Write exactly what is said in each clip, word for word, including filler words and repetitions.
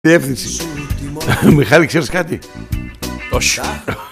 Διεύθυνση. Μιχάλη, ξέρεις κάτι? Όχι.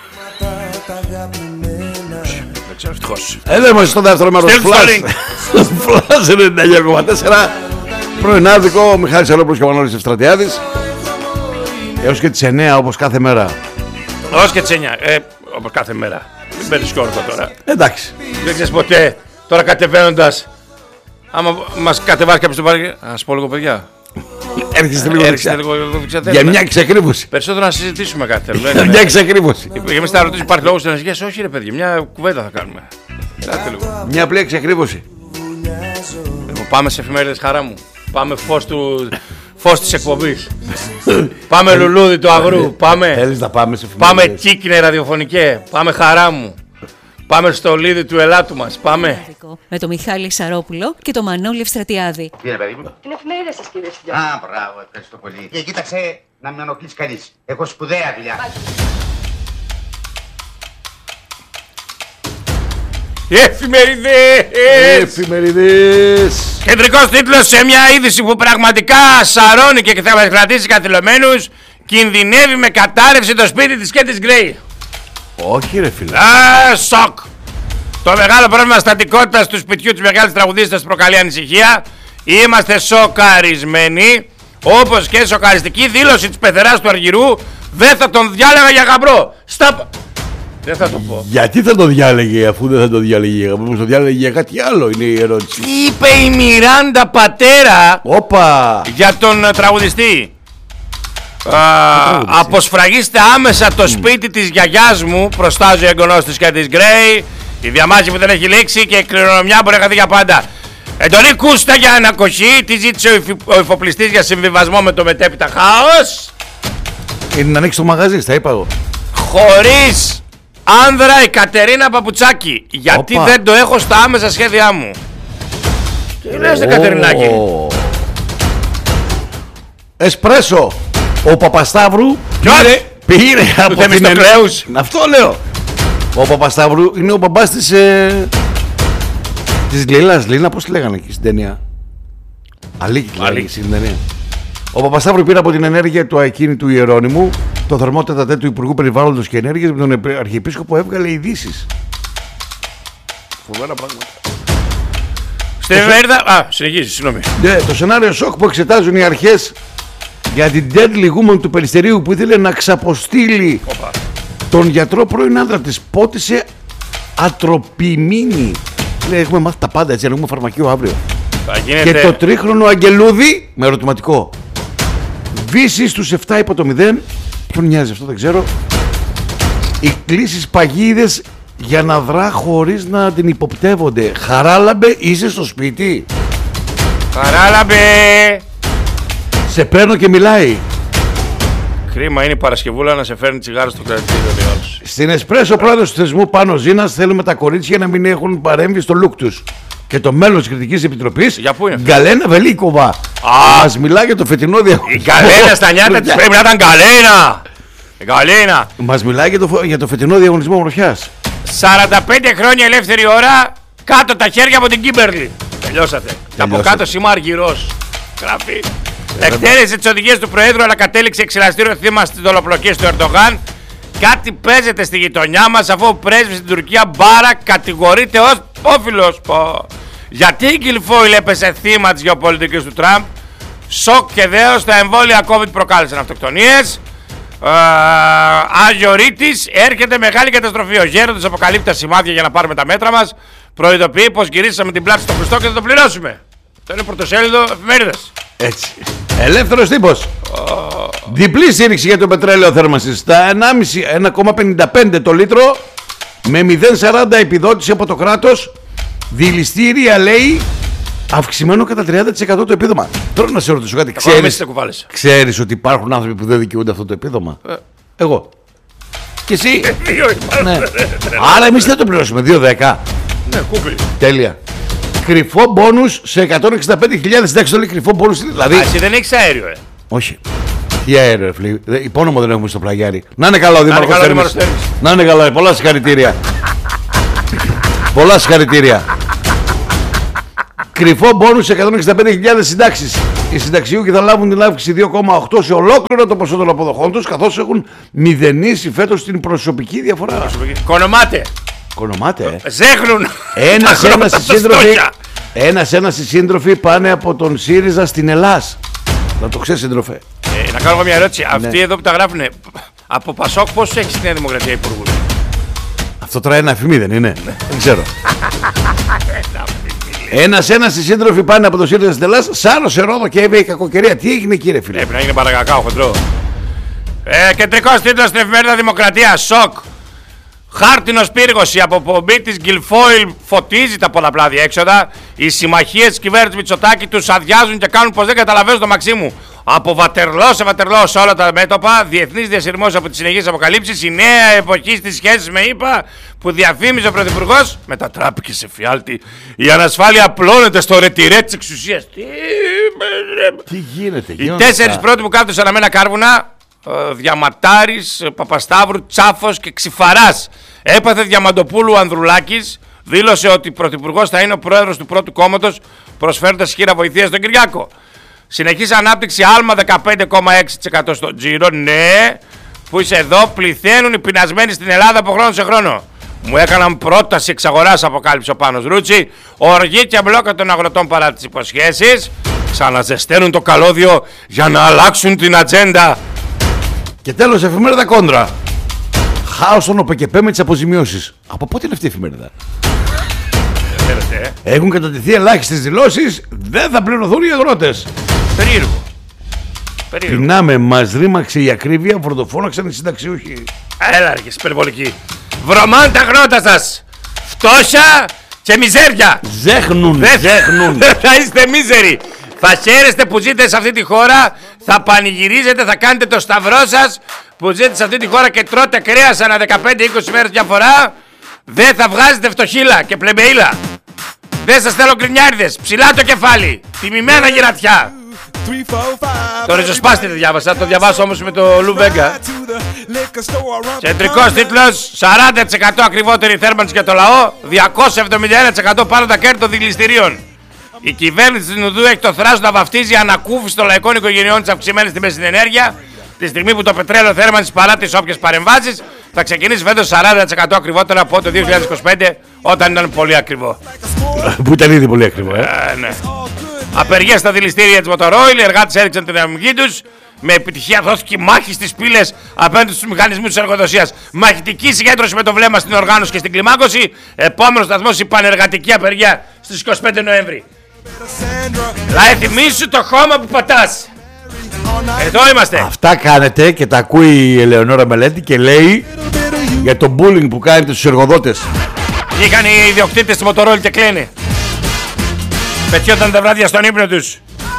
Δεν ξέρω, ευτυχώς. Έλα μας στο δεύτερο μέρος του Flash. Flash ενενήντα εννιά κόμμα τέσσερα. Πρωινάδικο, ο Μιχάλης Αλόπουλος και ο Μανώλης Ευστρατιάδης. Έως και τις εννιά όπως κάθε μέρα. Έως και τις εννιά, ε, όπως κάθε μέρα. Μην παίρνεις κόρφο τώρα. Εντάξει. Δεν ξέρεις ποτέ, τώρα κατεβαίνοντας, άμα μας κατεβάσει κάποιος στο πάρκι. Ας πω λίγο, παιδιά. Έρχεστε λίγο Έρχεστε δεξιά. λίγο δεξιά. Για μια εξακρίβωση. Περισσότερο να συζητήσουμε κάτι θέλω. Για μια εξακρίβωση. Εμείς θα ρωτήσουμε, υπάρχει λόγος στην ανησυχία? Όχι ρε παιδιά, μια κουβέντα θα κάνουμε. Ελάτε λίγο. Μια απλή εξακρίβωση. Λοιπόν, πάμε σε εφημερίδες, χαρά μου. Πάμε φως του... Φως της εκπομπής. Πάμε λουλούδι του αγρού. Πάμε. Θέλεις να πάμε σε Πάμε εφημερίδες? κύκνε ραδιοφωνικέ. Πάμε χαρά μου. Πάμε στο λίδι του ελάτου μας. Πάμε. Με τον Μιχάλη Σαρόπουλο και τον Μανώλη Ευστρατιάδη. Τι είναι, παιδί μου? Την εφημερίδα σας, κύριε Σιδιά. Α, μπράβο, ευχαριστώ πολύ. Και κοίταξε να με ενοχλείς κανείς. Έχω σπουδαία δουλειά. Εφημερίδες. Εφημερίδες. Κεντρικός τίτλος σε μια είδηση που πραγματικά σαρώνει και θα μας κρατήσει καθυλωμένους. Κινδυνεύει με κατάρρευση το σπίτι της Κέντης Γκρέι. Όχι ρε φίλε. Α, σοκ. Το μεγάλο πρόβλημα στατικότητας του σπιτιού της μεγάλης τραγουδίστας προκαλεί ανησυχία. Είμαστε σοκαρισμένοι. Όπως και σοκαριστική δήλωση της πεθεράς του Αργυρού. Δεν θα τον διάλεγα για γαμπρό. Σταπ. Δεν θα το πω. Γιατί θα το διάλεγε αφού δεν θα το διάλεγε για γαμπρό? Το διάλεγε για κάτι άλλο είναι η ερώτηση. Τι είπε η Μιράντα πατέρα Όπα. για τον uh, τραγουδιστή? Uh, αποσφραγίστε άμεσα το σπίτι της γιαγιάς μου, προστάζει ο εγγονός της και της Γκρέι. Η διαμάχη που δεν έχει λήξει και η κληρονομιά μπορεί να χαθεί για πάντα. Εντολή Κούστα για ανακοχή. Τι ζήτησε ο, υφ, ο υφοπλιστής για συμβιβασμό με το μετέπειτα χάος? Είναι να ανοίξει το μαγαζί, στα είπα εγώ. Χωρίς άνδρα η Κατερίνα Παπουτσάκη. Γιατί Οπα. δεν το έχω στα άμεσα σχέδιά μου? Τι λες, Κατερινάκη? Εσπρέσο. Ο Παπασταύρου Ποιος? πήρε, πήρε από την Θεμιστοκλέους. Αυτό λέω. Ο Παπασταύρου είναι ο μπαμπάς της ε... της Λίλας. Λίνα πώς τη λέγανε εκεί στην ταινία? Αλίκη τη λέγανε στην ταινία. Ο Παπασταύρου πήρε από την ενέργεια του ακίνητου Ιερώνυμου το θερμό τετατέ του Υπουργού Περιβάλλοντος και Ενέργειας με τον Αρχιεπίσκοπο έβγαλε ειδήσεις. Φοβερά πράγματα. Στην εφημερίδα. Α, συνεχίζει, συγγνώμη. Ναι, το σενάριο σοκ που εξετάζουν οι αρχές για την deadly woman του Περιστερίου που ήθελε να ξαποστείλει Οπα. τον γιατρό πρώην άντρα της, πότισε ατροπιμίνη. Λέει, έχουμε μάθει τα πάντα έτσι, έχουμε φαρμακείο αύριο. Θα γίνεται... Και το τρίχρονο Αγγελούδη, με ερωτηματικό, βύση στους επτά υπό το μηδέν. Ποιον νοιάζει αυτό, δεν ξέρω. Οι κλήσεις παγίδες για να δρά χωρίς να την υποπτεύονται. Χαράλαμπε, είσαι στο σπίτι? Χαράλαμπε. Σε παίρνω και μιλάει. Κρίμα είναι η Παρασκευούλα να σε φέρνει τσιγάρο στο κρατήριο, λέει ο άλλος. Στην Εσπρέσο, πρόεδρος του θεσμού Πάνο Ζήνας, θέλουμε τα κορίτσια να μην έχουν παρέμβει στο look τους. Και το μέλλον της Κριτικής Επιτροπής, Για πού είναι αυτό? Γκαλένα Βελίκοβα. Μας μιλάει για το φετινό διαγωνισμό. Η Γκαλένα στα νιάτα της πρέπει να ήταν Γκαλένα. Η Γκαλένα. Μας μιλάει για το, για το φετινό διαγωνισμό βροχιάς. σαράντα πέντε χρόνια ελεύθερη ώρα, κάτω τα χέρια από την Κίμπερλι. Τελειώσατε. Και από κάτω σήμα Αργυρός. Γράφει. Εκτέλεσε τις οδηγίες του Προέδρου, αλλά κατέληξε εξελαστήριο θύμα στις δολοπλοκές του Ερντογάν. Κάτι παίζεται στη γειτονιά μας, αφού ο πρέσβης στην Τουρκία Μπάρα κατηγορείται ως όφιλος. Γιατί η Γκιλφόιλ έπεσε θύμα της γεωπολιτικής του Τραμπ? Σοκ και δέος, τα εμβόλια COVID προκάλεσαν αυτοκτονίες. Ε, Αγιορείτης, έρχεται μεγάλη καταστροφή. Ο γέροντας αποκαλύπτει τα σημάδια για να πάρουμε τα μέτρα μας. Προειδοποιεί πως γυρίσαμε την πλάτη στο Χριστό και θα το πληρώσουμε. Αυτό είναι πρωτοσέλιδο εφημερίδας. Έτσι. Ελεύθερος τύπος. Oh. Διπλή στήριξη για το πετρέλαιο θέρμανσης. Στα ένα κόμμα πενήντα πέντε το λίτρο, με μηδέν κόμμα σαράντα επιδότηση από το κράτος. Δηληστήρια, λέει, αυξημένο κατά τριάντα τοις εκατό το επίδομα. Τώρα να σε ρωτήσω κάτι. Ξέρεις, ξέρεις ότι υπάρχουν άνθρωποι που δεν δικαιούνται αυτό το επίδομα? Ε. Εγώ. Και εσύ? Ναι. Άρα εμείς δεν το πληρώσουμε. δύο δέκα. Ναι, κούπι. Τέλεια. Κρυφό μπόνους σε εκατόν εξήντα πέντε χιλιάδες. Εντάξει, το λέει κρυφό μπόνους. Δηλαδή... Α, εσύ δεν έχεις αέριο, ε. Όχι. Τι αέριο, φίλε. Υπόνομο δεν έχουμε στο πλαγιάρι. Να είναι καλά ο Δήμαρχος Θέρμης. Να είναι καλά. Πολλά συγχαρητήρια. Πολλά συγχαρητήρια. Κρυφό μπόνους σε εκατόν εξήντα πέντε χιλιάδες συντάξεις. Οι συνταξιούχοι θα λάβουν την αύξηση δύο κόμμα οκτώ σε ολόκληρο το ποσό των αποδοχών τους, καθώς έχουν μηδενίσει φέτος την προσωπική διαφορά. Κονομάτε. Κονομάτε, ε. Ζέχνουν. Ένας ένας οι σύντροφοι, ένας ένας οι σύντροφοι πάνε από τον ΣΥΡΙΖΑ στην Ελλάς. Να το ξέρεις, σύντροφε. Ε, να κάνω μια ερώτηση. Αυτοί εδώ που τα γράφουνε, από Πασόκ πόσους έχει στη Νέα Δημοκρατία υπουργούς? Αυτό τώρα ένα αφημί δεν είναι? Δεν ξέρω. Ένας ένας οι σύντροφοι πάνε από τον ΣΥΡΙΖΑ στην Ελλάς. Σάρωσε Ρόδο και έβγαινε η κακοκαιρία. Τι έγινε, κύριε φίλε? Πρέπει να γίνει παρακακάο χοντρό. Ε, κεντρικός τίτλος στην εφημερίδα Δημοκρατία. Σοκ. Χάρτινος πύργος. Η αποπομπή της Γκιλφόιλ φωτίζει τα πολλαπλά διέξοδα. Οι συμμαχίες της κυβέρνησης Μητσοτάκη τους αδειάζουν και κάνουν πως δεν καταλαβαίνουν το Μαξίμου. Από βατερλό σε βατερλό σε όλα τα μέτωπα. Διεθνής διασυρμός από τις συνεχείς αποκαλύψεις. Η νέα εποχή στις σχέσεις με ΗΠΑ που διαφήμιζε ο Πρωθυπουργός μετατράπηκε σε φιάλτη. Η ανασφάλεια απλώνεται στο ρετυρέ της εξουσίας. Τι, Τι γίνεται? Οι τέσσερις πρώτοι που κάθονται σε αναμένα κάρβουνα, Διαματάρης, Παπασταύρου, Τσάφος και Ξυφαράς. Έπαθε Διαμαντοπούλου Ανδρουλάκης. Δήλωσε ότι πρωθυπουργός θα είναι ο πρόεδρος του πρώτου κόμματος, προσφέροντας χείρα βοηθεία στον Κυριάκο. Συνεχής ανάπτυξη, άλμα δεκαπέντε κόμμα έξι τοις εκατό στο τζίρο. Ναι, που είσαι εδώ, πληθαίνουν οι πεινασμένοι στην Ελλάδα από χρόνο σε χρόνο. Μου έκαναν πρόταση εξαγοράς, αποκάλυψε ο Πάνος Ρούτσι. Οργή και μπλόκα των αγροτών παρά τις υποσχέσεις. Ξαναζεσταίνουν το καλώδιο για να αλλάξουν την ατζέντα. Και τέλος, εφημερίδα Κόντρα. Χάος στον ΟΠΕΚΕΠΕ με τις αποζημιώσεις. Από πότε είναι αυτή η εφημερίδα? Ε. Έχουν κατατεθεί ελάχιστες δηλώσεις. Δεν θα πληρωθούν οι αγρότες. Περίεργο. Περίεργο. Πεινάμε, μας ρήμαξε η ακρίβεια, φορτοφώναξαν οι συνταξιούχοι. Έλα ρε, υπερβολική. Βρωμάν τα αγρότα σας. Φτώχεια και μιζέρια. Ζέχνουν, Δεν ζέχνουν. θα είστε μίζεροι. Θα χαίρεστε που ζείτε σε αυτή τη χώρα. Θα πανηγυρίζετε, θα κάνετε το σταυρό σας που ζείτε σε αυτή τη χώρα και τρώτε κρέας ανά δεκαπέντε είκοσι μέρες μια φορά. Δεν θα βγάζετε φτωχύλα και πλεμπεΐλα. Δεν σας θέλω γκρινιάριδες. Ψηλά το κεφάλι. Τιμημένα γυρατιά. Το ριζοσπάστη δεν διάβασα. Το διαβάσω όμως με το Λου Βέγκα. Κεντρικός τίτλος. σαράντα τοις εκατό ακριβότερη θέρμανση για το λαό. διακόσια εβδομήντα ένα τοις εκατό πάνω τα κέρδη των δηληστηρίων. Η κυβέρνηση της Νουδού έχει το θράσος να βαφτίζει ανακούφιση των λαϊκών οικογενειών της αυξημένης τιμής στην ενέργεια. Τη στιγμή που το πετρέλαιο θέρμανσης παρά τις όποιες παρεμβάσεις θα ξεκινήσει φέτος σαράντα τοις εκατό ακριβότερα από το δύο χιλιάδες είκοσι πέντε, όταν ήταν πολύ ακριβό. Που ήταν ήδη πολύ ακριβό, ε. ε ναι. Απεργία στα δηληστήρια της Μοτορόιλ, οι εργάτες έδειξαν την δυναμική τους. Με επιτυχία δόθηκε μάχη στις πύλες απέναντι στους μηχανισμούς της εργοδοσίας. Μαχητική συγκέντρωση με το βλέμμα στην οργάνωση και στην κλιμάκωση. Επόμενος σταθμός η πανεργατική απεργία στις είκοσι πέντε Νοέμβρη. Λάε, θυμίσου το χώμα που πατάς. Εδώ είμαστε. Αυτά κάνετε και τα ακούει η Ελεονόρα Μελέτη και λέει για το bullying που κάνετε στους εργοδότες. Βγήκαν οι ιδιοκτήτες της Μοτορόιλ και κλαίνε. Πετιόταν τα βράδια στον ύπνο τους.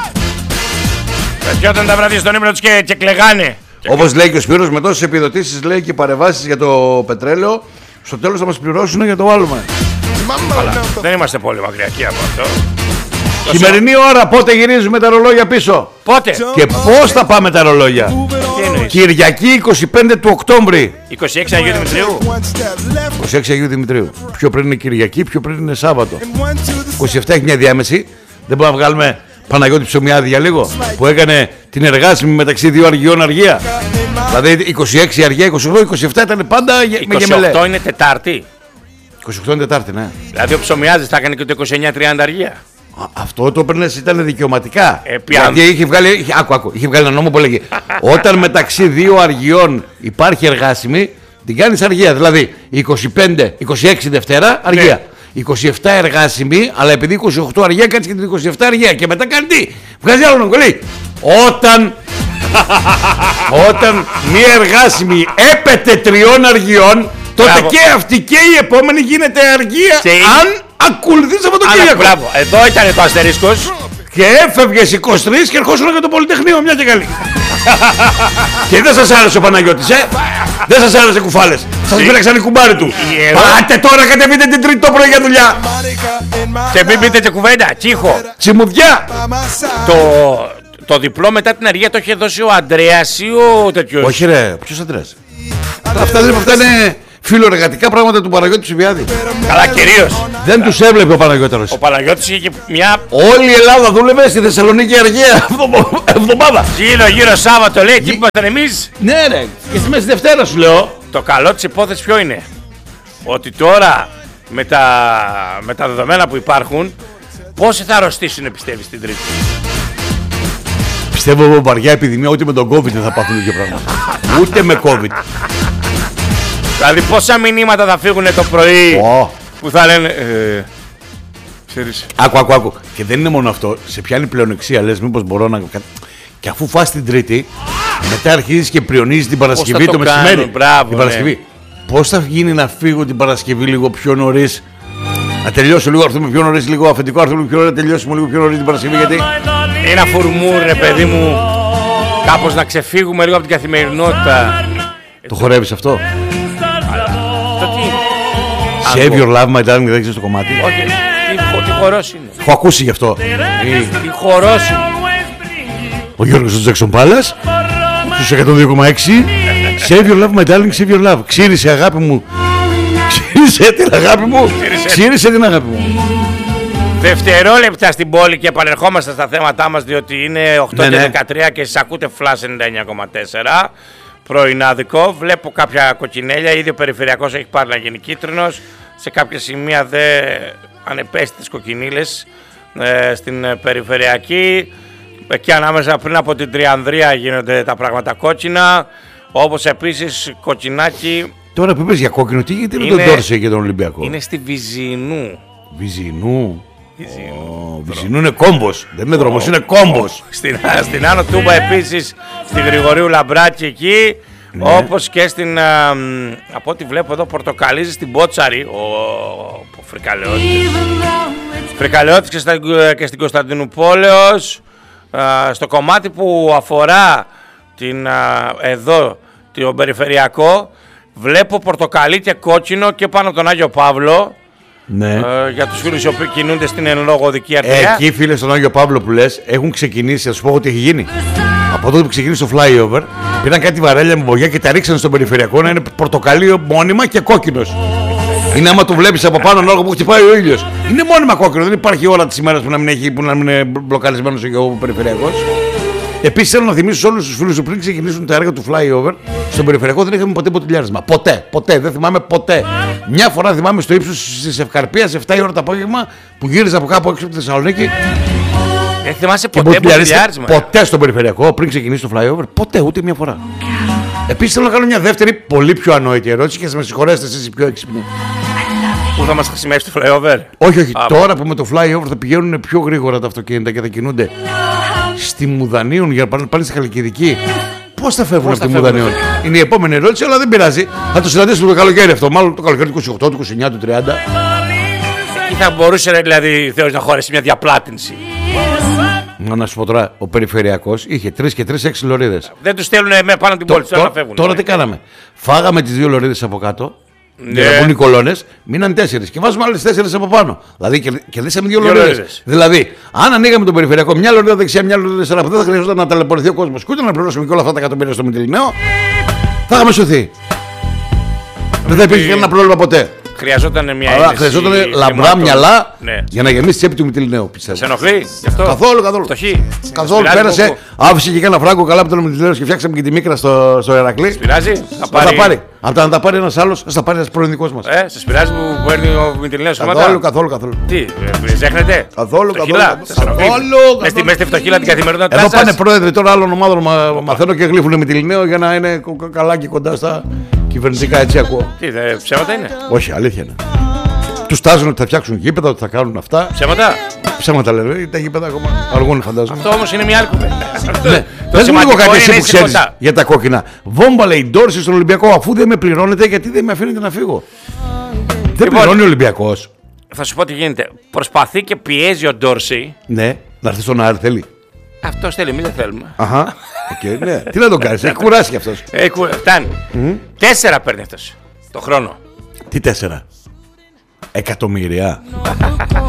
Πετιόταν τα βράδια στον ύπνο τους και, και κλεγάνε. Όπως λέει και ο Σπύρος, με τόσες επιδοτήσεις, λέει, και παρεμβάσεις για το πετρέλαιο, στο τέλος θα μας πληρώσουν για το άλμα. Αλλά δεν είμαστε πολύ μακριακοί από αυτό. Χειμερινή ώρα, πότε γυρίζουμε τα ρολόγια πίσω? Πότε? Και πώς θα πάμε τα ρολόγια? Τι εννοείς? Κυριακή είκοσι πέντε του Οκτώβρη. είκοσι έξι Αγίου Δημητρίου. είκοσι έξι Αγίου Δημητρίου. Πιο πριν είναι Κυριακή, πιο πριν είναι Σάββατο. είκοσι επτά έχει μια διάμεση. Δεν μπορούμε να βγάλουμε Παναγιώτη Ψωμιάδη για λίγο, που έκανε την εργάσιμη μεταξύ δύο αργιών αργία. Δηλαδή είκοσι έξι αργία, είκοσι οκτώ, είκοσι επτά ήταν πάντα με γεμελέ. είκοσι οκτώ είναι Τετάρτη. είκοσι οκτώ είναι Τετάρτη, ναι. Δηλαδή ο Ψωμιάδης θα έκανε και το είκοσι εννιά τριάντα αργία. Α, αυτό το έπαιρνες, ήταν δικαιωματικά. Ε, πια... Γιατί είχε βγάλει, είχε, άκου, άκου, είχε βγάλει ένα νόμο που έλεγε όταν μεταξύ δύο αργιών υπάρχει εργάσιμη, την κάνεις αργία. Δηλαδή είκοσι πέντε, είκοσι έξι Δευτέρα αργία. Ναι. είκοσι επτά εργάσιμη, αλλά επειδή είκοσι οκτώ αργία κάνεις και την είκοσι επτά αργία. Και μετά κάνει τι? Βγάζει άλλο νόμο. Όταν, όταν μία εργάσιμη έπεται τριών αργιών, τότε μπράβο. Και αυτή και η επόμενη γίνεται αργία και αν ακολουθείς από το Κυριακό. Μπράβο, εδώ ήταν το αστερίσκος. Και έφευγες είκοσι τρεις και ερχόσουν για το Πολυτεχνείο, μια και καλή. Και δεν σας άρεσε ο Παναγιώτης, ε! Δεν σας άρεσε κουφάλες. Σας πήραξαν οι κουμπάροι του. Πάτε τώρα, κατεβείτε την Τρίτη το πρωί για δουλειά. Και μην πείτε και κουβέντα, κύχο. Τσιμουδιά. Το, το διπλό μετά την αργία το είχε δώσει ο Ανδρέας ή ο τέτοιος? Όχι ρε, ποιος Ανδρέας? Αυτά δεν αυτά είναι φιλοεργατικά πράγματα του Παναγιώτη Ψηφιάδη. Καλά, κυρίως. Δεν τους έβλεπε ο Παναγιώταρος. Ο Παναγιώτης είχε και μια. Όλη η Ελλάδα δούλευε στη Θεσσαλονίκη αργία εβδομάδα. Γύρω γύρω Σάββατο λέει, τι ήμασταν εμείς. Ναι, ρε, και στη μέση Δευτέρα σου λέω. Το καλό της υπόθεσης ποιο είναι? Ότι τώρα με τα, με τα δεδομένα που υπάρχουν, πόσοι θα αρρωστήσουν, πιστεύεις, την Τρίτη? Πιστεύω από βαριά επιδημία ούτε με τον COVID δεν θα πάθουν τέτοια πράγματα. Ούτε με COVID. Δηλαδή πόσα μηνύματα θα φύγουν το πρωί Oh. που θα λένε ε, ξέρεις. Άκου, άκου, άκου. Και δεν είναι μόνο αυτό. Σε πιάνει πλεονεξία, λες μήπως μπορώ να. Και αφού φας την Τρίτη, μετά αρχίζεις και πριονίζεις την Παρασκευή το, το μεσημέρι. Μπράβο, την Παρασκευή. Ναι. Πώς θα γίνει να φύγω την Παρασκευή λίγο πιο νωρίς? Να τελειώσω λίγο, έρθουμε πιο νωρίς, λίγο αφεντικό, έρθουμε πιο νωρίς, να τελειώσουμε λίγο πιο νωρίς την Παρασκευή. Γιατί. Ένα φουρμούρ, ρε παιδί μου. Κάπως να ξεφύγουμε λίγο από την καθημερινότητα. Το χορεύεις αυτό? Το τι? Save your love, my darling, δεν ξέρεις το κομμάτι? Όχι, τι, τι χορός είναι? Έχω ακούσει γι' αυτό. Τι χορός είναι? Ο Γιώργος του Jackson Palace στους εκατόν δύο κόμμα έξι. Save your love, my darling, save your love. Ξύρισε αγάπη μου. Ξύρισε την αγάπη μου. Ξύρισε την αγάπη μου. Δευτερόλεπτα στην πόλη και επανερχόμαστε στα θέματά μας, διότι είναι οκτώ Ναι, και ναι. δεκατρία και σας ακούτε Flash ενενήντα εννιά κόμμα τέσσερα. Πρωινάδικο. Βλέπω κάποια κοκκινέλια. Ήδη ο περιφερειακός έχει πάρει να γίνει κίτρινος. Σε κάποια σημεία δε ανεπαίσθητες κοκκινίλες ε, στην ε, περιφερειακή. Εκεί ανάμεσα πριν από την Τριανδρία γίνονται τα πράγματα κόκκινα. Όπως επίσης κοκκινάκι. Τώρα που είπες για κόκκινο, τι γίνεται με Είναι- τον Ντόρσε και τον Ολυμπιακό? Είναι στη Βυζινού. Βυζινού. Βυζινού. Ο Βυζινού είναι κόμπος. Δεν είναι δρόμος, είναι κόμπος. Στην, στην Άνω Τούμπα επίσης, στη Γρηγορίου Λαμπράκη εκεί, Ναι. όπως και στην, α, μ, από ό,τι βλέπω εδώ, Πορτοκαλίζη, στην Πότσαρη, ο, ο Φρικαλαιώτης. Φρικαλαιώτης και, στα, και στην Κωνσταντινούπολεως, α, στο κομμάτι που αφορά την, α, εδώ, τον περιφερειακό, βλέπω πορτοκαλί και κόκκινο και πάνω από τον Άγιο Παύλο. Ναι. Ε, για τους φίλους οι οποίοι κινούνται στην εν λόγω οδική αρτηρία. Εκεί, φίλε, στον Άγιο Παύλο που λες, έχουν ξεκινήσει, θα σου πω ότι έχει γίνει. Από τότε που ξεκίνησε το flyover, πήραν κάτι βαρέλια με βογιά και τα ρίξαν στον περιφερειακό να είναι πορτοκαλί μόνιμα και κόκκινος. Είναι άμα το βλέπεις από πάνω ανάλογα που χτυπάει ο ήλιος. Είναι μόνιμα κόκκινο, δεν υπάρχει ώρα της ημέρας που να μην, έχει, που να μην είναι μπλοκαρισμένος ο περιφερειακός. Επίσης θέλω να θυμίσω σε όλους τους φίλους που πριν ξεκινήσουν τα έργα του flyover, στον περιφερειακό δεν είχαμε ποτέ ποτηλιάρισμα. Ποτέ, ποτέ, δεν θυμάμαι ποτέ. Μια φορά θυμάμαι στο ύψος της Ευκαρπίας, επτά η ώρα το απόγευμα, που γύριζα από κάπου έξω από τη Θεσσαλονίκη. Δεν θυμάσαι Και ποτέ ποτηλιαρίστηκα ποτηλιάρισμα. ποτέ στον περιφερειακό πριν ξεκινήσει το flyover. Ποτέ, ούτε μια φορά. Επίσης θέλω να κάνω μια δεύτερη, πολύ πιο ανόητη ερώτηση και θα με συγχωρέσετε εσείς οι πιο έξυπνοι. Που θα μας χρησιμεύσει το flyover. Όχι, όχι. Α, Τώρα που με το flyover θα πηγαίνουν πιο γρήγορα τα αυτοκίνητα και θα κινούνται στη Μουδανίων για να πάνε, πάνε στη Χαλκιδική. Πώς θα φεύγουν Πώς από τη θα φεύγουν, Μουδανίων? Είναι η επόμενη ερώτηση, αλλά δεν πειράζει. Θα το συναντήσουμε το καλοκαίρι αυτό. Μάλλον το καλοκαίρι του είκοσι οκτώ, του είκοσι εννιά, του τριάντα. Ή θα μπορούσε ρε, δηλαδή θεωρείς, να χωρέσει μια διαπλάτηνση. Να, να σου πω τώρα, ο περιφερειακός είχε τρεις και τρεις έξι λωρίδες. Δεν τους στέλνουν με πάνω την πόλη, τους Τώρα, να φεύγουν. τώρα τι κάναμε? Φάγαμε τις δύο λωρίδες από κάτω. Ναι. Για να μπουν οι κολόνες, μείναν τέσσερις και βάζουμε άλλες τέσσερις από πάνω. Δηλαδή κερδί- κερδίσαμε δύο, Δύο λωρίδες. λωρίδες. Δηλαδή, αν ανοίγαμε τον περιφερειακό, μια λωρίδα δεξιά, μια λωρίδα αριστερά, που δεν θα χρειαζόταν να ταλαιπωρηθεί ο κόσμος και ούτε να πληρώσουμε και όλα αυτά τα εκατομμύρια στο Μυτιληναίο, θα είχαμε σωθεί. Δεν θα υπήρχε κανένα πρόβλημα ποτέ. Χρειαζόταν μια Αλλά ένεση χρειαζόταν λαμπρά χρημάτων. μυαλά Ναι. για να γεμίσει τσέπη του Μυτιληναίου, πιστεύω. Σε ενοχλεί γι' αυτό? Καθόλου, καθόλου. Φτωχή. Καθόλου Σας πειράζει πέρασε, που- άφησε και κανένα φράγκο καλά από τον Μυτιληναίο και φτιάξαμε και τη μίκρα στο, στο Ερακλή. Πειράζει? Θα Θα πάρει. τα πάρει. Από τα να τα πάρει ένας άλλος, θα τα πάρει ένας πρώην δικός μας. Ε, σας πειράζει που παίρνει ο Μητυλινέος Καθόλου, χρήματα? καθόλου, καθόλου. Τι, ε, ζέχνετε? Καθόλου, Φτωχύλα, καθόλου, σας ενοχλεί? καθόλου, Μες στη- καθόλου. Μες στη φτωχύλα την καθημερινότητά Εδώ σας. πάνε πρόεδροι τώρα άλλων ομάδων, μα, μαθαίνω και γλύφουν με τη Λινέο για να είναι κο- κο- καλά και κοντά στα κυβερνητικά, έτσι ακούω. Τι, δε, ψέματα είναι? Όχι, αλήθεια είναι. Τους τάζουν ότι θα φτιάξουν γήπεδα, ότι θα κάνουν αυτά. Ψέματα? Ψέματα λένε, τα γήπεδα ακόμα αργούν φαντάζομαι. Αυτό όμως είναι μια άλλη κουβέντα. Ναι. Το Πες μου λίγο σημαντικό κάτι είναι εσύ να που είσαι ξέρεις κοντά. για τα κόκκινα. Βόμβα λέει Ντόρση στον Ολυμπιακό, αφού δεν με πληρώνετε, γιατί δεν με αφήνετε να φύγω? Δεν Λοιπόν, πληρώνει ο Ολυμπιακός. Θα σου πω τι γίνεται. Προσπαθεί και πιέζει ο Ντόρση. Ναι, να έρθει στον Άρη θέλει. Αυτό θέλει, μην δεν θέλουμε. Αχα. Okay, ναι. Τι να τον κάνεις, έχει κουράσει κι αυτός. Ε, κου- φτάνει. Τέσσερα παίρνει αυτός το χρόνο. Τι τέσσερα? Εκατομμύρια.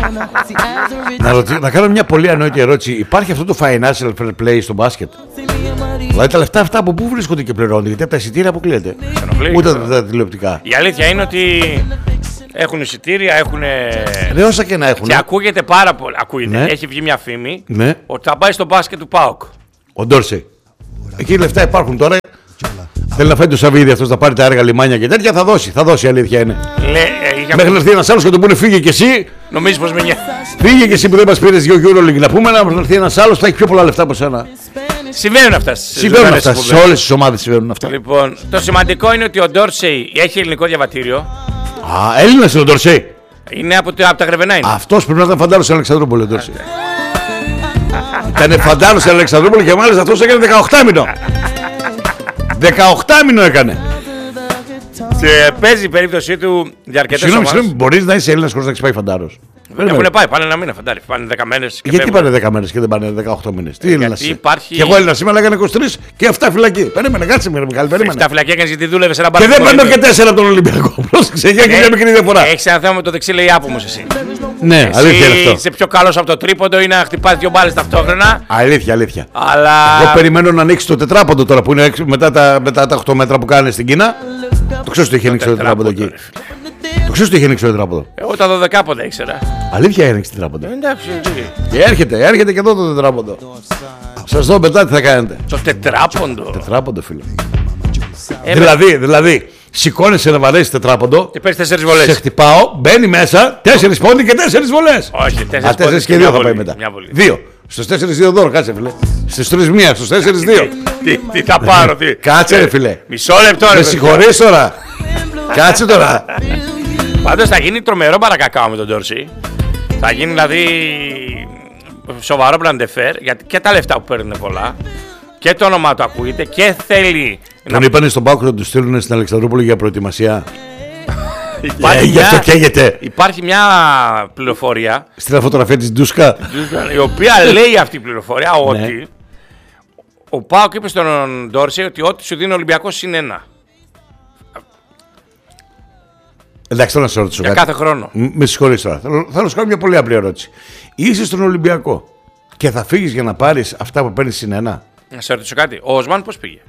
να, ρωτήσω, να κάνω μια πολύ ανόητη ερώτηση. Υπάρχει αυτό το financial fair play στο μπάσκετ? Δηλαδή τα λεφτά αυτά από πού βρίσκονται και πληρώνονται? Γιατί από τα εισιτήρια αποκλείεται. Ούτε από τα τηλεοπτικά. Η αλήθεια είναι ότι έχουν εισιτήρια, έχουν. Ναι, όσα και να έχουν. Και ακούγεται πάρα πολύ. Ακούγεται. Ναι. Έχει βγει μια φήμη Ναι. ότι θα πάει στο μπάσκετ του ΠΑΟΚ. Ο Ντόρσεϊ. Εκεί λεφτά υπάρχουν τώρα. Θέλει να φάει το Σαββίδι αυτό να πάρει τα έργα λιμάνια και τέτοια. Θα δώσει, θα δώσει, η αλήθεια είναι. Λέ, ε, είχε... Μέχρι να έρθει ένα άλλο και του πούνε φύγε κι εσύ. Νομίζεις πως με νοιάζει? Φύγε κι εσύ που δεν μα πήρε δύο EuroLeague. Να πούμε να έρθει ένα άλλο θα έχει πιο πολλά λεφτά από σένα. Συμβαίνουν αυτά. στις Συμβαίνουν ζωγραφές αυτά. που Σε βλέπω. όλες τις ομάδες συμβαίνουν αυτά. Λοιπόν, το σημαντικό είναι ότι ο Ντόρσεϊ έχει ελληνικό διαβατήριο. Α, Έλληνας είναι ο Ντόρσεϊ. Είναι από, από τα Γρεβενά είναι. Αυτός πρέπει να ήταν φαντάρος σε Αλεξανδρούπολη ο Ντόρσεϊ. Ήταν φαντάρος σε Αλεξανδρούπολη και μάλιστα αυτός έκανε δεκαοκτάμινο. δεκαοκτάμινο έκανε. Και παίζει η περίπτωσή του για αρκετές Συγγνώμη, ομάδες. συγγνώμη, μπορείς να είσαι Έλληνας χωρίς να έχεις πάει φαντάρος? Έχουν πάει, πάνε ένα μήνα φαντάρι. Πάνε δέκα μέρες. Και Γιατί φεύγουν. πάνε δέκα μέρες και δεν πάνε δεκαοκτώ μήνες? Τι Έλληνας είσαι? υπάρχει- Και εγώ Έλληνας είμαι, αλλά έκανε είκοσι τρία και αυτά φυλακή. Περίμενε, κάτσε με, Μιχάλη, περίμενε. Εφτά φυλακή έκανες γιατί δούλευες σε ένα Και μπάρ. δεν παίρνω και τέσσερα από τον Ολυμπιακό. Πρόσεξε, για και μια μικρή διαφορά. Έχεις ένα θέμα με το δεξί λέει άπομος εσύ. Ναι, αλήθεια είναι Εσύ αυτό. είσαι πιο καλός από το τρίποντο ή να χτυπάς δύο μπάλες ταυτόχρονα. Αλήθεια, αλήθεια. Αλλά. Εγώ περιμένω να ανοίξει το τετράποντο τώρα που είναι έξω- μετά τα, μετά τα οκτώ μέτρα που κάνει στην Κίνα. Το ξέρω ότι είχε ανοίξει το τετράποντο εκεί. τετράποντο, ρε φίλε. Το ξέρω ότι είχε ανοίξει το τετράποντο. Εγώ τα δωδεκάποντα ήξερα. Αλήθεια έχει ανοίξει το τετράποντο. Εντάξει, τι. Και έρχεται, έρχεται και εδώ το τετράποντο. Σας δω μετά τι θα κάνετε. Το τετράποντο. Τετράποντο, φίλε. Ε, Δηλαδή, δηλαδή, σηκώνεσαι να βαρέσει τετράποντο. Και παίρνεις τέσσερις Σε βολές. χτυπάω, μπαίνει μέσα, τέσσερις πόντι και τέσσερις βολές. Όχι, Α, τέσσερις τέσσερις και μια δύο θα βολή, πάει μετά. μια βολή. Δύο. Στους τέσσερις δύο δώρο, κάτσε, φίλε. Στους τρεις μία, στους τέσσερις δύο. Τι, τι θα πάρω, τι. Κάτσε, ρε φίλε. Μισό λεπτό, ρε. Με παιδιά. συγχωρείς τώρα. Κάτσε τώρα. Πάντως θα γίνει τρομερό παρακακάο με τον Ντόρσεϊ. Θα γίνει δηλαδή σοβαρό πλαντεφέρ γιατί και τα λεφτά που παίρνουν είναι πολλά και το όνομά του ακούγεται και θέλει Τον είπανε στον Πάκο να του στείλουν στην Αλεξανδρούπολη για προετοιμασία. Υπάρχει, Ε, γι' αυτό μια... καίγεται. υπάρχει μια πληροφορία Στην φωτογραφία της Ντούσκα. η οποία λέει αυτή η πληροφορία ότι ο Πάοκ είπε στον Ντόρσεϊ ότι ό,τι σου δίνει ο Ολυμπιακός είναι ένα Εντάξει, θέλω να σε ρωτήσω για κάτι. κάθε χρόνο. Μ- Με συγχωρείς τώρα. Θέλω, θέλω να σου κάνω μια πολύ απλή ερώτηση. Είσαι στον Ολυμπιακό και θα φύγεις για να πάρεις αυτά που παίρνεις συν ένα. Να σε ρωτήσω κάτι. Ο Οσμάν πώς πήγε?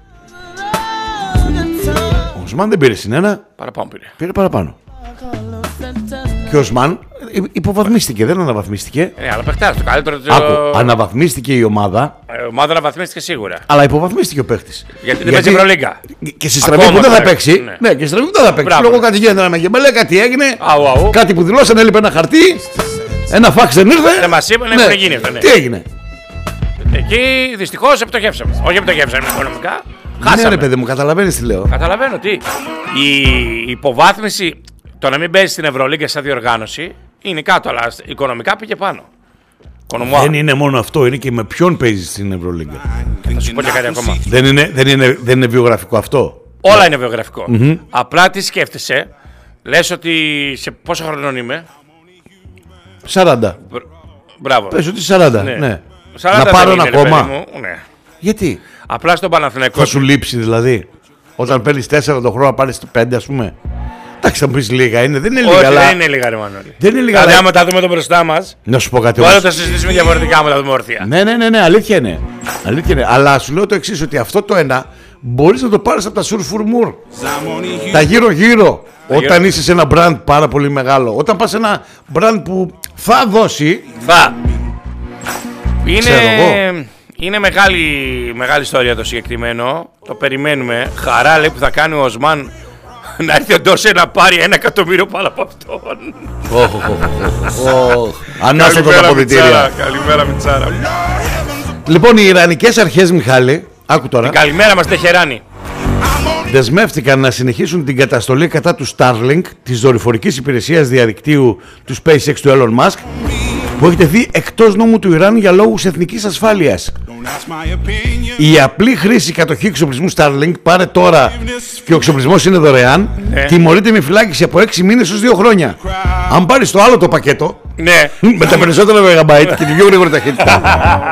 Ο Οσμάν δεν πήρε συν ένα, Παραπάνω πήρε. πήρε παραπάνω. Και ο Οσμάν ε, υποβαθμίστηκε, δεν αναβαθμίστηκε. Ναι, αλλά παιχτάς το καλύτερο. Το... Άκου, αναβαθμίστηκε η ομάδα, Η ομάδα αναβαθμίστηκε σίγουρα. αλλά υποβαθμίστηκε ο παίχτης. Γιατί δεν παίζει Ευρωλίγκα. Και στη στραβή Ακόμα που δεν θα τώρα, παίξει. ναι. Ναι, και στη στραβή που δεν θα παίξει. Μπράβο. Λόγω κάτι γίνεται με γεμπελέ, κάτι έγινε. Αου, αου. Κάτι που δηλώσανε, έλειπε ένα χαρτί. Ένα φάξ δεν ήρθε. Δεν μας είπαν, έχουν γίνει αυτά, ναι. Τι έγινε? Εκεί δυστυχώς επιτοχεύσαμε. Όχι επιτοχεύσαμε οικονομικά. Ναι, Χάσαμε. ρε παιδί μου, καταλαβαίνεις τι λέω. Καταλαβαίνω τι. Η υποβάθμιση, το να μην παίζει στην Ευρωλίγκα σαν διοργάνωση είναι κάτω, αλλά οικονομικά πήγε πάνω. Οικονομικά. Δεν είναι μόνο αυτό, είναι και με ποιον παίζει στην Ευρωλίγκα. Θα σου πω και κάτι ακόμα. Δεν είναι, δεν είναι, δεν είναι βιογραφικό αυτό. Όλα είναι βιογραφικό. Απλά τι σκέφτεσαι, λες ότι σε πόσο χρονών είμαι. σαράντα. Μπρ- Μπράβο. Πες ότι σαράντα. Ναι. Ναι. Να σαράντα πάρω δεν ένα είναι, ρε ακόμα. παιδί μου. Ναι. Γιατί? Απλά στον Παναθηναϊκό. Θα σου λείψει δηλαδή. Όταν παίρνει τέσσερα το χρόνο να πάρει πέντε, α πούμε. Εντάξει, θα μου πει λίγα είναι. Δεν είναι λίγα. Όχι, Αλλά... δεν είναι λίγα, ρε Μανώλη. Δεν είναι λίγα. Δηλαδή, αλλά- άμα τα δούμε εδώ μπροστά μα, Να σου πω κάτι τώρα όμως. θα συζητήσουμε διαφορετικά άμα τα δούμε όρθια. Ναι, ναι, ναι, ναι, αλήθεια είναι. Αλήθεια είναι. Αλλά σου λέω το εξή, ότι αυτό το ένα μπορεί να το πάρει από τα σουρφουρμούρ. Τα γύρω-γύρω. Όταν είσαι σε ένα brand πάρα πολύ μεγάλο. Όταν πα σε ένα brand που θα δώσει. Θα. Είναι, Ξέρω εγώ. είναι μεγάλη, μεγάλη ιστορία το συγκεκριμένο. Το περιμένουμε. Χαρά λέει που θα κάνει ο Οσμάν να έρθει ο Ντόρσεϊ να πάρει ένα εκατομμύριο πάνω από αυτόν. Ανάστατο τα αποδυτήρια. Καλημέρα Μιτσάρα. Λοιπόν, οι Ιρανικές αρχές, Μιχάλη, άκου τώρα, Καλημέρα μας Τεχεράνη. δεσμεύτηκαν να συνεχίσουν την καταστολή κατά του Starlink, της δορυφορικής υπηρεσίας διαδικτύου του SpaceX του Elon Musk, που έχει τεθεί εκτός νόμου του Ιράν για λόγους εθνικής ασφάλειας. Η απλή χρήση κατοχή εξοπλισμού Starlink, πάρε τώρα και ο εξοπλισμός είναι δωρεάν, Ναι. τιμωρείται με φυλάκιση από έξι μήνες έως δύο χρόνια. Αν πάρεις το άλλο το πακέτο, Ναι. με τα περισσότερα megabyte και τη πιο γρήγορη ταχύτητα,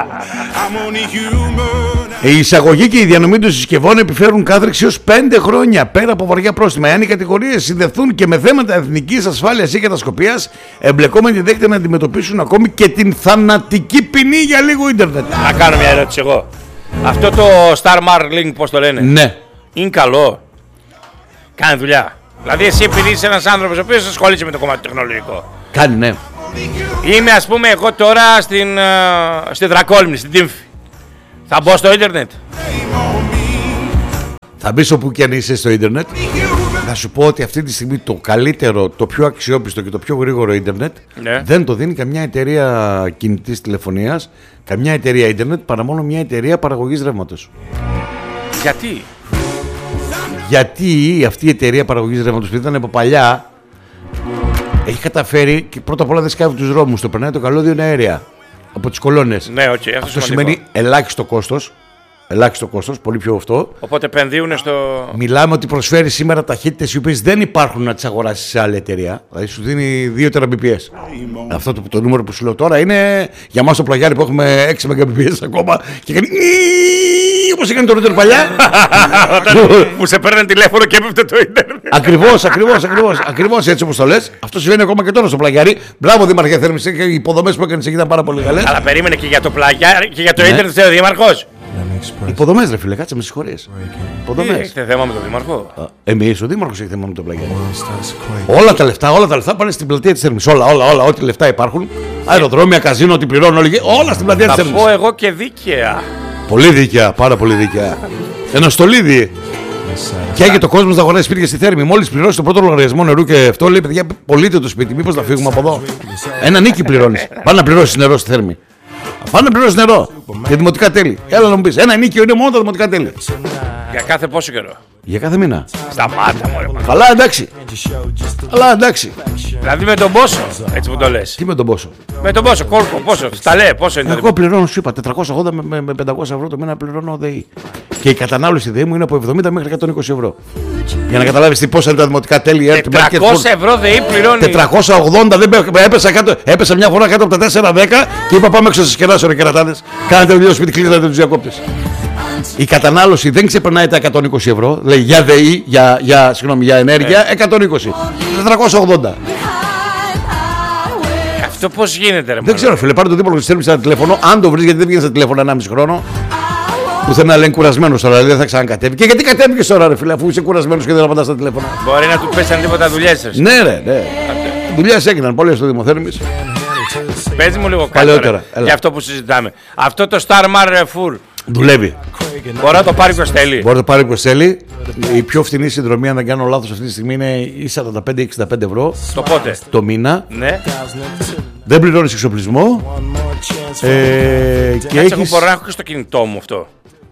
η εισαγωγή και η διανομή των συσκευών επιφέρουν κάθριξη έως πέντε χρόνια πέρα από βαριά πρόστιμα. Εάν οι κατηγορίες συνδεθούν και με θέματα εθνικής ασφάλειας ή κατασκοπίας, εμπλεκόμενοι δέχεται να αντιμετωπίσουν ακόμη και την θανατική ποινή για λίγο ίντερνετ. Να κάνω μια ερώτηση εγώ. Αυτό το Star Marlink, πώς το λένε. Ναι. Είναι καλό. Κάνει δουλειά. Δηλαδή, εσύ επειδή είσαι ένας άνθρωπος ο οποίος ασχολείσαι με το κομμάτι τεχνολογικό. Κάνει, ναι. Είμαι, ας πούμε, εγώ τώρα στην, uh, στη Δρακόλμη, στην Τύμφη. Θα μπω στο ίντερνετ. Θα μπεις όπου και αν είσαι στο ίντερνετ. Θα σου πω ότι αυτή τη στιγμή το καλύτερο, το πιο αξιόπιστο και το πιο γρήγορο ίντερνετ, ναι, δεν το δίνει καμιά εταιρεία κινητής τηλεφωνίας, καμιά εταιρεία ίντερνετ, παρά μόνο μια εταιρεία παραγωγής ρεύματος. Γιατί? Γιατί αυτή η εταιρεία παραγωγής ρεύματος, που ήταν από παλιά, έχει καταφέρει και πρώτα απ' όλα δεν σκάβει τους δρόμους, το περνάει το καλώδιο αέρια από τις κολόνες. Ναι, okay, αυτό, αυτό σημαίνει ελάχιστο κόστος. Ελάχιστο κόστος, πολύ πιο αυτό. Οπότε επενδύουν στο. Μιλάμε ότι προσφέρει σήμερα ταχύτητες οι οποίες δεν υπάρχουν να τις αγοράσεις σε άλλη εταιρεία. Δηλαδή σου δίνει δύο τεραμπιπιές. Αυτό το, το νούμερο που σου λέω τώρα είναι για μας το πλαγιάρι που έχουμε έξι μεγαμπιπιές ακόμα και κάνει. Όπως έκανε το ρούτερ παλιά. Που σε παίρνει τηλέφωνο και έπεφτε το ίντερνετ. Ακριβώς, ακριβώς, ακριβώς. Ακριβώς έτσι όπως το λες. Αυτό συμβαίνει ακόμα και τώρα στο πλαγιάρι. Μπράβο, Δήμαρχε Θέρμης, και οι υποδομές που έκανες εκεί ήταν πάρα πολύ καλές. Αλλά περίμενε και για το πλαγιάρι και για το ίντερνετ, ο Δήμαρχος. Υποδομές, ρε φίλε, κάτσε με συγχωρείς. Υποδομές. Έχετε θέμα με τον Δήμαρχο? Εμείς, ο Δήμαρχος έχει θέμα με το πλαγιάρι. Όλα τα λεφτά, όλα τα λεφτά πάνε στην πλατεία της Θέρμης. Όλα, όλα, όλα, ό,τι λεφτά υπάρχουν. Αεροδρόμια, καζίνο, ό,τι πληρώνουν όλοι. Όλα στην πλατεία της Θα Θέρμης. πω εγώ και δίκαια. Πολύ δίκαια, πάρα πολύ δίκαια. Ένα στολίδι. Και έγινε το κόσμο να αγοράσει σπίτια στη Θέρμη. Μόλις πληρώσει το πρώτο λογαριασμό νερού και αυτό λέει: παιδιά, πωλείτε το σπίτι. Μήπως να φύγουμε από εδώ? Ένα νίκη πληρώνεις. Πάνε να πληρώσει νερό στη Θέρμη. Πάνε να πληρώσει νερό και δημοτικά τέλη. Έλα να μου πει: ένα νίκιο είναι μόνο τα δημοτικά τέλη. Για κάθε πόσο καιρό? Για κάθε μήνα. Σταμάτα, μωρέ. Καλά, εντάξει. Καλά, εντάξει. Δηλαδή με τον πόσο, έτσι που το λες. Τι με τον πόσο? Με τον πόσο, κόρκο, πόσο, στα λέει, πόσο είναι? Εγώ πληρώνω, σου είπα, τετρακόσια ογδόντα με, με πεντακόσια ευρώ το μήνα πληρώνω ΔΕΗ. Και η κατανάλωση ΔΕΗ μου είναι από εβδομήντα μέχρι εκατόν είκοσι ευρώ. Για να καταλάβεις τι πόσα είναι τα δημοτικά τέλη. τετρακόσια ευρώ ΔΕΗ πληρώνει. τετρακόσια ογδόντα, δεν έπεσα, κάτω, έπεσα μια φορά κάτω από τα τετρακόσια δέκα και είπα πάμε έξω στις κεράσες, ρε κερατάδες. Κάνετε δουλειά στο σπίτι, κλείσατε τους διακόπτες. Η κατανάλωση δεν ξεπερνάει τα εκατόν είκοσι ευρώ, λέει για ΔΕΗ, για, για, συγγνώμη, για ενέργεια, εκατόν είκοσι. τετρακόσια ογδόντα. Αυτό πώς γίνεται, ρε? Δεν ξέρω, φίλε, πάρε το δίπλο της Θέρμης ένα τηλέφωνο. Αν το βρεις, γιατί δεν βγαίνει στα τηλέφωνα ενάμιση χρόνο. Πουθενά λένε κουρασμένος τώρα, δεν θα ξανακατέβει. Και γιατί κατέβηκες τώρα, ρε φίλε, αφού είσαι κουρασμένος και δεν απαντάς στα τηλέφωνα? Μπορεί να του πέσαν τίποτα δουλειές σας. Ναι, ρε, ναι. Δουλειές έγιναν πολλές στο Δήμο Θέρμης. Πες μου λίγο κάτι για αυτό που συζητάμε. Αυτό το Star Marlink δουλεύει. Μπορεί να το πάρει ποιος θέλει. Μπορεί να το πάρει ποιος θέλει. Η πιο φθηνή συνδρομή, αν δεν κάνω λάθος, αυτή τη στιγμή είναι ή σαράντα πέντε ή εξήντα πέντε ευρώ. Το πότε? Το μήνα. Ναι. Δεν πληρώνεις εξοπλισμό. Ε, και έχεις... έχεις... Μπορώ να έχω και στο κινητό μου αυτό.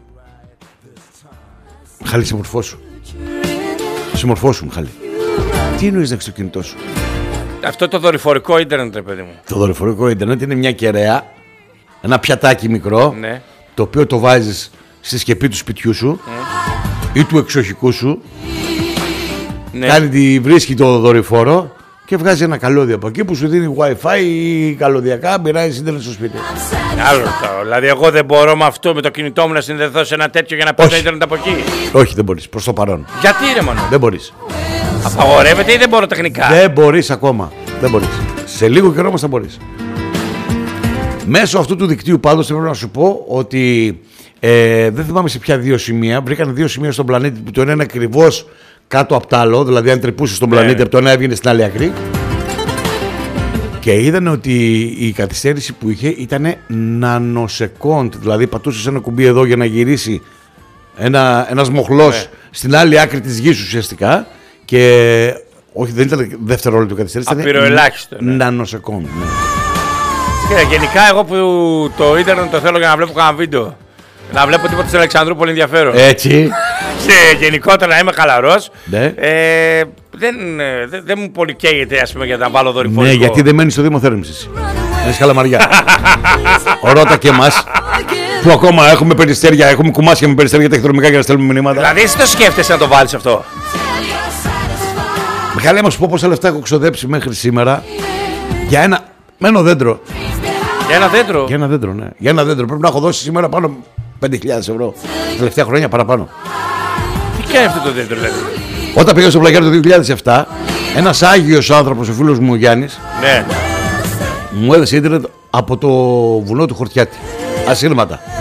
Μιχάλη, συμμορφώσου. Συμμορφώσου, Μιχάλη. Τι εννοείς να έχεις το κινητό σου? Αυτό το δορυφορικό ίντερνετ, ρε παιδί μου. Το δορυφορικό ίντερνετ είναι μια κεραία, ένα πιατάκι μικρό, ναι, το οποίο το βάζεις στη σκεπή του σπιτιού σου mm. ή του εξοχικού σου. Ναι. Κάνει τη βρίσκει το δορυφόρο και βγάζει ένα καλώδιο από εκεί που σου δίνει Wi-Fi ή καλωδιακά, μοιράζει ίντερνετ στο σπίτι. Άλλο το. Δηλαδή, εγώ δεν μπορώ με αυτό, με το κινητό μου να συνδεθώ σε ένα τέτοιο για να παίρνω ίντερνετ από εκεί. Όχι, δεν μπορείς προς το παρόν. Γιατί, ρε μano? Δεν μπορείς. Απαγορεύεται ή δεν μπορώ τεχνικά? Δεν μπορείς ακόμα. Δεν μπορείς. Σε λίγο καιρό όμως θα μπορείς. Μέσω αυτού του δικτύου πάντως θέλω να σου πω ότι ε, δεν θυμάμαι σε ποια δύο σημεία. Βρήκαν δύο σημεία στον πλανήτη που το ένα είναι ακριβώς κάτω από το άλλο. Δηλαδή, αν τρυπούσε στον πλανήτη, ναι, από το ένα έβγαινε στην άλλη άκρη. Και είδαν ότι η καθυστέρηση που είχε ήταν νανοσεκόντ. Δηλαδή, πατούσε ένα κουμπί εδώ για να γυρίσει ένα, ένας μοχλός, ναι, στην άλλη άκρη της γης ουσιαστικά. Και όχι, δεν ήταν δευτερόλεπτο καθυστέρηση. Απειροελάχιστο. Ναι. Νανοσεκόντ. Ναι. Και γενικά, εγώ που το ίντερνετ το θέλω για να βλέπω κανένα βίντεο. Να βλέπω τίποτα στην Αλεξανδρούπολη ενδιαφέρον. Έτσι. Και γενικότερα να είμαι χαλαρός. Ναι. Ε, δεν, δεν, δεν μου πολύ καίγεται, ας πούμε, για να βάλω δορυφορικό. Ναι, γιατί δεν μένεις στο Δήμο Θέρμης. Έχεις χαλαμαριά. Ρώτα και εμάς που ακόμα έχουμε περιστέρια, έχουμε κουμάσια με περιστέρια ταχυδρομικά για να στέλνουμε μηνύματα. Δηλαδή, εσύ το σκέφτεσαι να το βάλεις αυτό? Μιχάλη, άμα σου πω πόσα λεφτά έχω ξοδέψει μέχρι σήμερα για ένα, με ένα δέντρο. Για ένα δέντρο? Για ένα δέντρο, ναι. Για ένα δέντρο. Πρέπει να έχω δώσει σήμερα πάνω πέντε χιλιάδες ευρώ. Τα τελευταία χρόνια παραπάνω. Τι κάνει αυτό το δέντρο, δηλαδή? Όταν πήγα στο πλαγιάρι το δύο χιλιάδες επτά, ένας άγιος άνθρωπος, ο φίλος μου ο Γιάννης, ναι, μου έδωσε ίντερνετ από το βουνό του Χορτιάτη. Ασύρματα.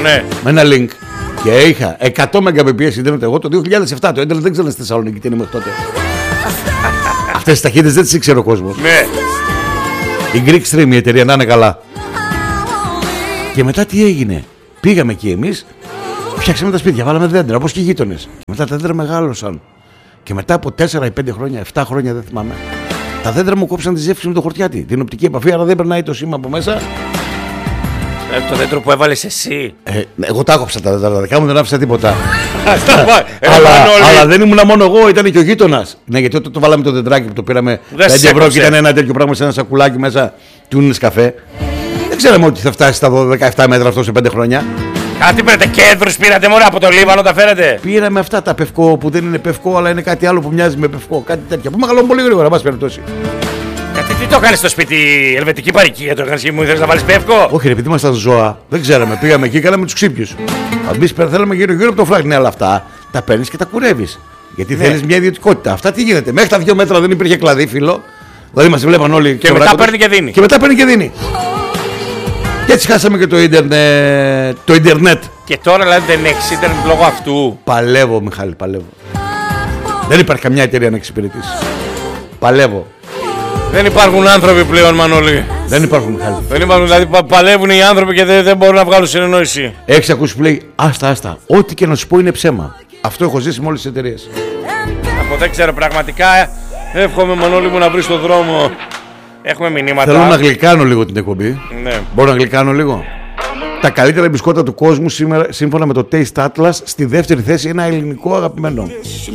Ναι. Με ένα link. Και είχα εκατό Mbps ίντερνετ εγώ το δύο χιλιάδες επτά. Το ίντερνετ δεν ξέρω στη Θεσσαλονίκη τι είναι μέχρι τότε. Αυτές τις ταχύτητες δεν τις ήξερε ο κόσμος. Ναι. Η Greek Stream η εταιρεία να είναι καλά. Και μετά τι έγινε? Πήγαμε εκεί εμείς, φτιάξαμε τα σπίτια, βάλαμε δέντρα όπως και οι γείτονες. Και μετά τα δέντρα μεγάλωσαν. Και μετά από τέσσερα ή πέντε χρόνια, επτά χρόνια δεν θυμάμαι, τα δέντρα μου κόψαν τη ζεύξη με το χορτιάτι. Την οπτική επαφή, άρα δεν περνάει το σήμα από μέσα. Ε, το δέντρο που έβαλες εσύ. Ε, εγώ τα άκοψα τα δέντρα, δικά μου δεν άφησα τίποτα. ε, αλλά, όλοι... αλλά δεν ήμουν μόνο εγώ, ήταν και ο γείτονας. Ναι, γιατί όταν το βάλαμε το δεντράκι που το πήραμε πέντε ευρώ και ήταν ένα τέτοιο πράγμα σε ένα σακουλάκι μέσα του είναι καφέ. Δεν ξέραμε ότι θα φτάσει στα δεκαεπτά μέτρα αυτό σε πέντε χρόνια. Κάτι πήρατε, κέντρους πήρατε μόνο από το Λίβανο, τα φέρετε. Πήραμε αυτά τα πευκό που δεν είναι πευκό, αλλά είναι κάτι άλλο που μοιάζει με πευκό. Κάτι τέτοια που μεγαλώνουν πολύ γρήγορα, πάση περιπτώσει. Κάτι τι το έκανε στο σπίτι, ελβετική παροικία, το έκανε και μου ήθελε να βάλει πεύκο. Όχι, ρε, επειδή ήμασταν ζώα, δεν ξέραμε. Πήγαμε εκεί, κάναμε του ξύπνιους. Εμεί θέλαμε γύρω-γύρω από το φλаг. Ναι, αλλά αυτά τα παίρνει και τα κουρεύει. Γιατί ναι. Θέλει μια ιδιωτικότητα. Αυτά τι γίνεται. Μέχρι τα δύο μέτρα δεν υπήρχε κλαδί, φίλο. Δηλαδή μα βλέπαν όλοι. Και μετά παίρνει και δίνει. Και μετά παίρνει και δίνει. Και έτσι χάσαμε και το ίντερνετ. Το ίντερνετ. Και τώρα δηλαδή δεν έχει ίντερνετ λόγω αυτού. Παλεύω, Μιχάλη, παλεύω. Δεν υπάρχει καμιά εταιρεία να εξυπηρετήσει. Παλεύω. Δεν υπάρχουν άνθρωποι πλέον, Μανώλη. Δεν υπάρχουν, Μιχάλη. Δεν υπάρχουν, δηλαδή πα, παλεύουν οι άνθρωποι και δεν, δεν μπορούν να βγάλουν συνεννόηση. Έχεις ακούσει που λέει άστα, άστα. Ό,τι και να σου πω είναι ψέμα. Αυτό έχω ζήσει με όλες τις εταιρείες. Από δεν ξέρω, πραγματικά εύχομαι, Μανώλη μου, να βρει τον δρόμο. Έχουμε μηνύματα. Θέλω να γλυκάνω λίγο την εκπομπή. Ναι. Μπορώ να γλυκάνω λίγο. Τα καλύτερα μπισκότα του κόσμου σήμερα, σύμφωνα με το Taste Atlas, στη δεύτερη θέση ένα ελληνικό αγαπημένο.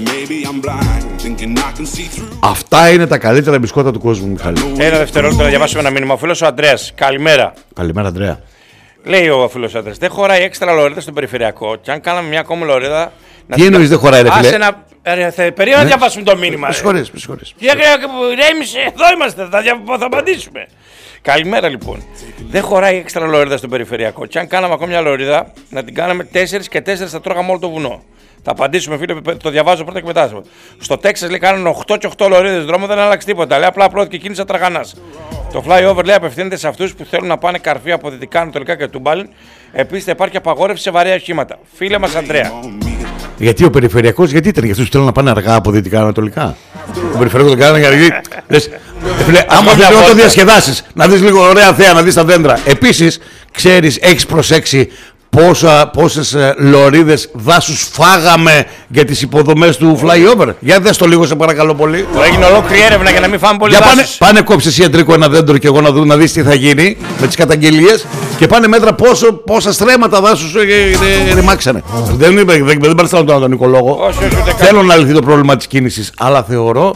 Αυτά είναι τα καλύτερα μπισκότα του κόσμου, Μιχάλη. Ένα δευτερόλεπτο να διαβάσουμε ένα μήνυμα. Ο φίλος ο Αντρέας. Καλημέρα. Καλημέρα, Αντρέα. Λέει ο φίλος ο Αντρέας. Δεν χωράει έξτρα λωρίδα στον περιφερειακό. Και αν κάναμε μια ακόμη λωρίδα. Τι εννοείς δεν χωράει, ρε φίλε? Ένα... Περίμενα να διαβάσουμε το μήνυμα. Με συγχωρείς, με συγχωρείς. Ρέμισε, εδώ είμαστε, θα, δια... θα απαντήσουμε. Καλημέρα λοιπόν. Δεν χωράει έξτρα λωρίδα στον περιφερειακό. Και αν κάναμε ακόμη μια λωρίδα, να την κάναμε τέσσερις και τέσσερις θα τρώγαμε όλο το βουνό. Θα απαντήσουμε, φίλε, το διαβάζω πρώτα και μετά. Στο Τέξας λέει κάνουν οκτώ και οκτώ λωρίδες δρόμο, δεν άλλαξε τίποτα. Λέει απλά πρώτη και κίνηση τραγανάς. Το flyover λέει απευθύνεται σε αυτούς που θέλουν να πάνε καρφί από δυτικά, ανατολικά και τούμπαλιν. Επίσης θα υπάρχει απαγόρευση σε βαρέα οχήματα. Φίλε μας Ανδρέα. Γιατί ο περιφερειακός, γιατί ήταν για αυτούς που θέλουν να πάνε αργά από δυτικά, ανατολικά. Ο περιφερειακός τον κάνανε για αργή. Φίλε, άμα θέλει να το διασκεδάσεις, να δεις λίγο ωραία θέα, να δεις τα δέντρα. Επίσης, ξέρεις, έχεις προσέξει πόσα, πόσες ε, λωρίδες δάσους φάγαμε για τις υποδομές του flyover. Για δες το λίγο, σε παρακαλώ πολύ. Έγινε ολόκληρη έρευνα για να μην φάμε πολύ για δάσους. Πάνε, πάνε κόψεις ιατρικό ένα δέντρο και εγώ να, δω, να δεις τι θα γίνει με τις καταγγελίες και πάνε μέτρα πόσο, πόσα στρέμματα δάσους ε, ε, ε, ρημάξανε. Δεν, δεν, δεν, δεν παριστάνω τον τον οικολόγο. Θέλω να λυθεί το πρόβλημα της κίνησης, αλλά θεωρώ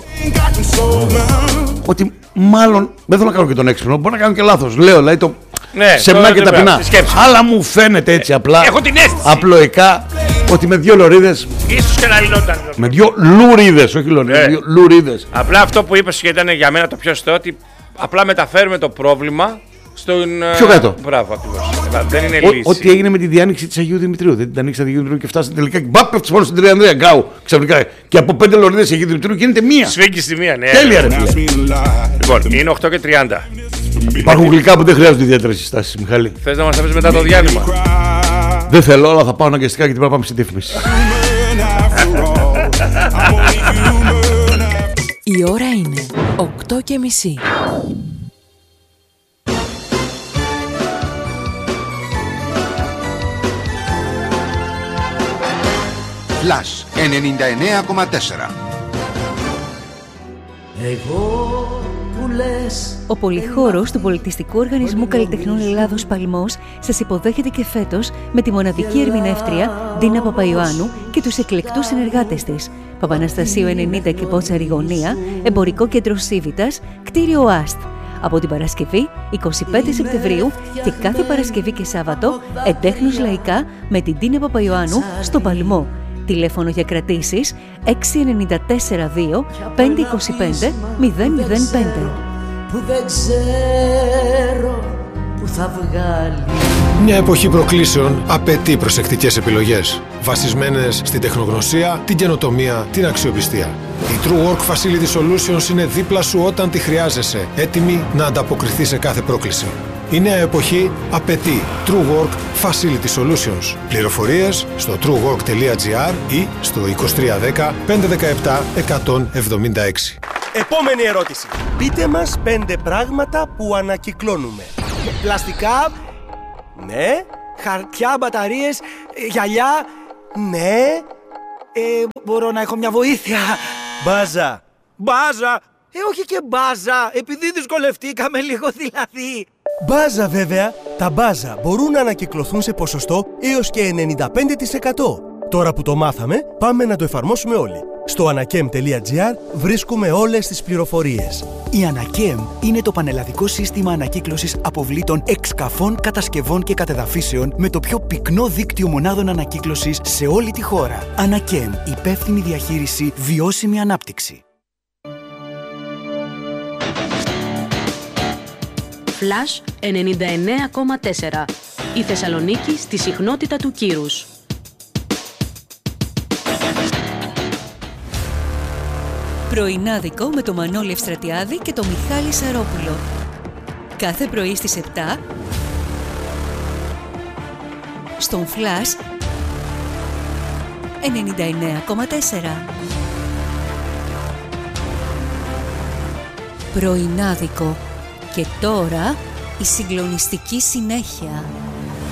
ότι μάλλον, δεν θέλω να κάνω και τον έξυπνο, μπορώ να κάνω και λάθος. Λέω, δηλαδή το... Ναι, σεμνά και ταπεινά. Αλλά μου φαίνεται έτσι απλά, έχω την αίσθηση, απλοϊκά, ότι με δύο λωρίδες. Ίσως και να λυνόταν. Με δύο λουρίδες, όχι λωρίδες. Ναι. Δύο λουρίδες. Απλά αυτό που είπες και ήταν για μένα το πιο σωστό, ότι απλά μεταφέρουμε το πρόβλημα στον. Πιο κάτω. Μπράβο, ακριβώς. Δεν είναι Ο, λύση. ό,τι έγινε με τη διάνοιξη της Αγίου Δημητρίου. Δεν την ανοίξει Αγίου Δημητρίου και φτάσει τελικά. Μπαπ, πέφτει μόνο στην Τρία Ανδρέα. Γκάου, ξαφνικά. Και από πέντε λωρίδες Αγίου Δημητρίου γίνεται μία. Σφίγγει στη μία, ναι. Τέλεια, ρε φίλε. Λοιπόν, είναι οκτώ και τριάντα. Υπάρχουν γλυκά που δεν χρειάζονται ιδιαίτερες συστάσεις, Μιχάλη. Θες να μας τα πεις μετά το διάλειμμα? Δεν θέλω, αλλά θα πάω αναγκαστικά γιατί πρέπει να πάμε στη διαφήμιση. Η ώρα είναι οκτώ και μισή. Φλας ενενήντα εννέα κόμμα τέσσερα. Ο πολυχώρος του Πολιτιστικού Οργανισμού Καλλιτεχνών Ελλάδος Παλμός σας υποδέχεται και φέτος με τη μοναδική ερμηνεύτρια Ντίνα Παπαϊωάννου και τους εκλεκτούς συνεργάτες της. Παπαναστασίου ενενήντα και Πότσαρη Γωνία, Εμπορικό Κέντρο Σίβητας, κτίριο ΟΑΣΤ. Από την Παρασκευή εικοστή πέμπτη Σεπτεμβρίου και κάθε Παρασκευή και Σάββατο εντέχνους λαϊκά με την Ντίνα Παπαϊωάννου στο Παλμό. Τηλέφωνο για κρατήσεις έξι εννιά τέσσερα δύο πέντε δύο πέντε μηδέν μηδέν πέντε. Που δεν ξέρω που θα βγάλει. Μια εποχή προκλήσεων απαιτεί προσεκτικές επιλογές, βασισμένες στην τεχνογνωσία, την καινοτομία, την αξιοπιστία. Η True Work Facility Solutions είναι δίπλα σου όταν τη χρειάζεσαι, έτοιμη να ανταποκριθεί σε κάθε πρόκληση. Η νέα εποχή απαιτεί TrueWork Facility Solutions. Πληροφορίες στο truework τελεία gr ή στο είκοσι τρία δέκα πεντακόσια δεκαεπτά εκατόν εβδομήντα έξι. Επόμενη ερώτηση. Πείτε μας πέντε πράγματα που ανακυκλώνουμε. Πλαστικά. Ναι. Χαρτιά, μπαταρίες, γυαλιά. Ναι. Ε, μπορώ να έχω μια βοήθεια? Μπάζα. Μπάζα. Ε, όχι και μπάζα, επειδή δυσκολευτήκαμε λίγο δηλαδή. Μπάζα βέβαια. Τα μπάζα μπορούν να ανακυκλωθούν σε ποσοστό έως και ενενήντα πέντε τοις εκατό. Τώρα που το μάθαμε, πάμε να το εφαρμόσουμε όλοι. Στο ανακέμ τελεία gr βρίσκουμε όλες τις πληροφορίες. Η Ανακέμ είναι το πανελλαδικό σύστημα ανακύκλωσης αποβλήτων εξκαφών, κατασκευών και κατεδαφίσεων με το πιο πυκνό δίκτυο μονάδων ανακύκλωσης σε όλη τη χώρα. Ανακέμ, υπεύθυνη διαχείριση, βιώσιμη ανάπτυξη. Flash ενενήντα εννέα κόμμα τέσσερα. Η Θεσσαλονίκη στη συχνότητα του κύρους. Πρωινάδικο με το Μανώλη Ευστρατιάδη και το Μιχάλη Σαρόπουλο. Κάθε πρωί στις επτά στον Flash ενενήντα εννέα κόμμα τέσσερα. Πρωινάδικο. Και τώρα η συγκλονιστική συνέχεια.